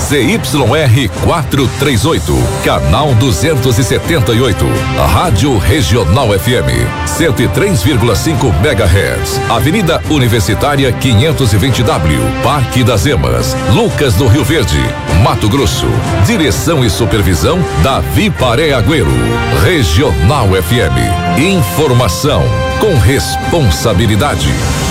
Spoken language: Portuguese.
ZYR 438, canal 278, Rádio Regional FM, 103,5 MHz, Avenida Universitária 520W, Parque das Emas, Lucas do Rio Verde, Mato Grosso. Direção e supervisão Davi Paré Agüero. Regional FM, informação com responsabilidade.